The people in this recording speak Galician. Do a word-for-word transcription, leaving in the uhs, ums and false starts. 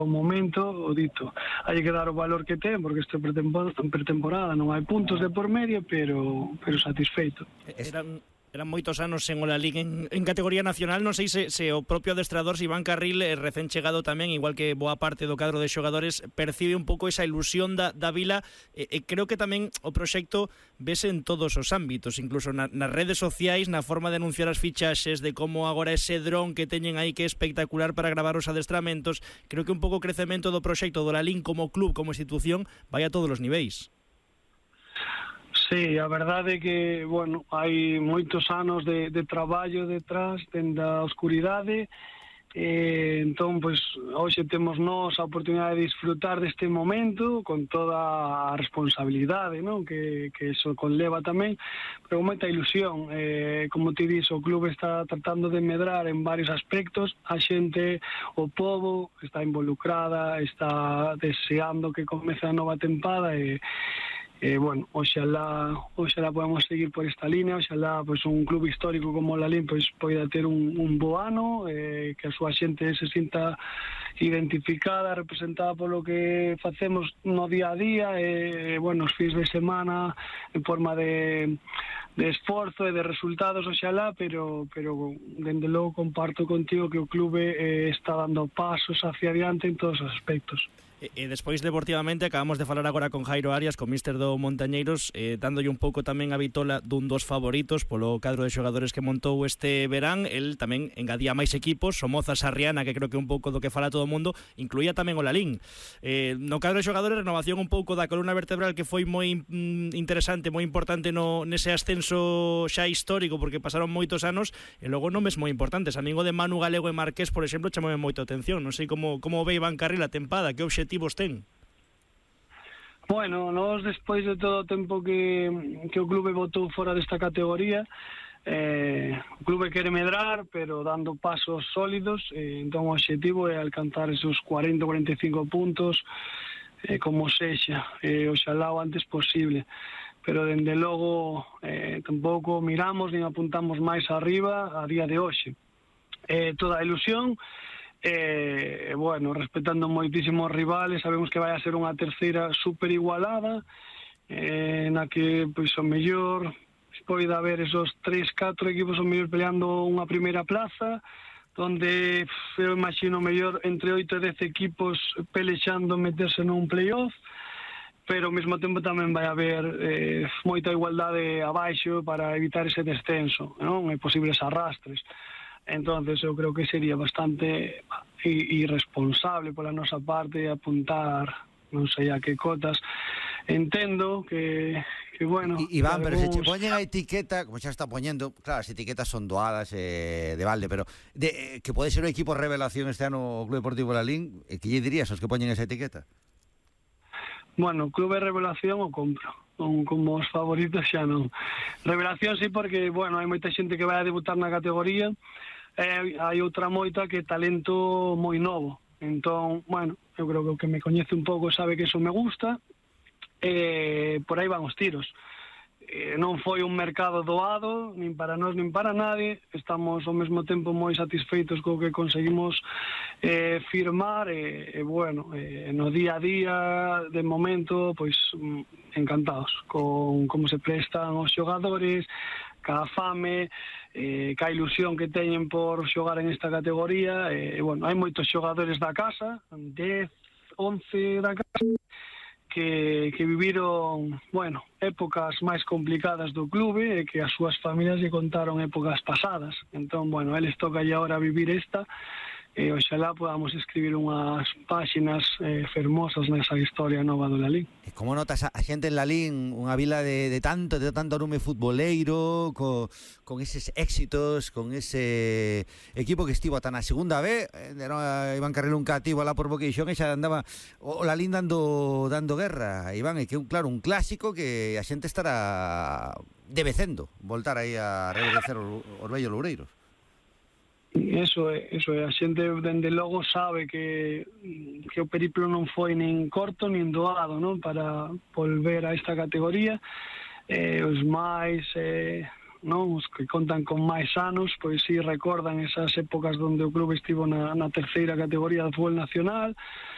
o momento, o dito, hai que dar o valor que ten, porque isto é pretemporada, non hai puntos de por medio, pero pero satisfeito. Eran eran moitos anos sen Ola Liga en, en categoría nacional, non sei se, se o propio adestrador Iván Carril, eh, recén chegado tamén, igual que boa parte do cadro de xogadores, percibe un pouco esa ilusión da, da vila, e eh, eh, creo que tamén o proxecto vese en todos os ámbitos, incluso na, nas redes sociais, na forma de anunciar as fichaxes, de como agora ese dron que teñen aí que é espectacular para gravar os adestramentos. Creo que un pouco o crecemento do proxecto do Lalín como club, como institución, vai a todos os niveis. Sí, a verdade é que, bueno, hai moitos anos de, de traballo detrás, dende a oscuridade, e, entón, pois, hoxe temos nós a oportunidade de disfrutar deste momento con toda a responsabilidade, non? Que, que eso conleva tamén, pero con moita ilusión. Eh, como ti dis, o clube está tratando de medrar en varios aspectos, a xente, o pobo, está involucrada, está deseando que comece a nova tempada, e Eh, bueno, oxalá, oxalá podemos seguir por esta línea, oxalá pues, un club histórico como o Lalín pues, poida ter un, un bo ano, eh, que a súa xente se sinta identificada, representada polo que facemos no día a día, e eh, bueno, os fins de semana en forma de, de esforzo e de resultados, oxalá, pero, pero dende logo comparto contigo que o clube eh, está dando pasos hacia adiante en todos os aspectos. E, e despois, deportivamente, acabamos de falar agora con Jairo Arias, con míster do Montañeiros, eh, dándolle un pouco tamén a vitola dun dos favoritos polo cadro de xogadores que montou este verán. El tamén engadía máis equipos, Somoza, Sarriana, que creo que un pouco do que fala todo o mundo, incluía tamén o Lalín. Eh, no cadro de xogadores, renovación un pouco da columna vertebral, que foi moi mm, interesante, moi importante no, nese ascenso xa histórico, porque pasaron moitos anos, e logo nomes moi importantes. A min o de Manu Galego e Marqués, por exemplo, chamame moito a atención. Non sei como, como ve Iván Carril a tempada, que obxectivo ten? Bueno, nós despois de todo o tempo que, que o clube botou fora desta categoría, eh, o clube quere medrar, pero dando pasos sólidos, eh, entón o objetivo é alcanzar esos cuarenta a cuarenta e cinco puntos, eh, como sexa, eh, oxalá o antes posible, pero dende logo eh, tampouco miramos nin apuntamos máis arriba a día de hoxe. Eh, toda a ilusión, Eh, bueno, respetando moitísimos rivales, sabemos que vai a ser unha terceira super igualada, eh, na que, pois, o mellor pode haber esos tres, catro equipos o mellor peleando unha primeira plaza, donde eu imagino mellor entre oito e dez equipos pelexando meterse nun playoff, pero ao mesmo tempo tamén vai haber eh, moita igualdade abaixo para evitar ese descenso, non? E posibles arrastres. Entonces eu creo que sería bastante irresponsable pola nosa parte apuntar non sei a que cotas. Entendo que, que bueno... I, Iván, pero algúns... se che poñen a etiqueta, como xa está poñendo, claro, as etiquetas son doadas eh, de balde, pero de, eh, que pode ser o equipo revelación este ano o Club Deportivo Lalín, eh, que lle dirías aos que poñen esa etiqueta? Bueno, o Clube Revelación o compro, non, como os favoritos xa non. Revelación sí, porque, bueno, hai moita xente que vai a debutar na categoría, e hai outra moita que é talento moi novo. Entón, bueno, eu creo que o que me coñece un pouco sabe que eso me gusta, e por aí van os tiros. Eh, non foi un mercado doado, nin para nós, nin para nadie. Estamos ao mesmo tempo moi satisfeitos co que conseguimos eh, firmar, e, e bueno, eh, no día a día, de momento, pois, encantados con como se prestan os xogadores, ca fame, eh, ca ilusión que teñen por xogar en esta categoría, e, eh, bueno, hai moitos xogadores da casa, dez, once da casa, que, que viviron, bueno, épocas máis complicadas do clube, e que as súas familias lle contaron épocas pasadas. Entón, bueno, eles toca lle agora vivir esta, e oxalá podamos escribir unhas páxinas eh, fermosas nesa historia nova do Lalín. E como notas a, a xente en Lalín, unha vila de, de tanto de tanto arume futboleiro, co, con eses éxitos, con ese equipo que estivo ata na segunda B, eh, Iván Carril un cativo lá por Boqueixón, e xa andaba o Lalín dando dando guerra, Iván, e que un claro, un clásico que a xente estará debecendo voltar aí a reverdecer os, os vellos loureiros. Eso é, eso é, a xente dende logo sabe que, que o periplo non foi nin corto nin doado, non? Para volver a esta categoría, eh, os máis eh, non? Os que contan con máis anos, pois si recordan esas épocas onde o clube estivo na, na terceira categoría do fútbol nacional,